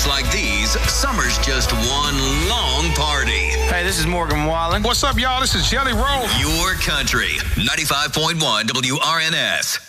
like these, summer's just one long party. Hey, this is Morgan Wallen. What's up, y'all? This is Jelly Roll. Your country, 95.1 WRNS.